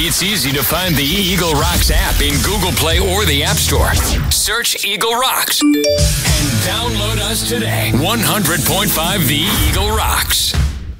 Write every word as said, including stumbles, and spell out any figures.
It's easy to find the Eagle Rocks app in Google Play or the App Store. Search Eagle Rocks and download us today. one hundred point five The Eagle Rocks.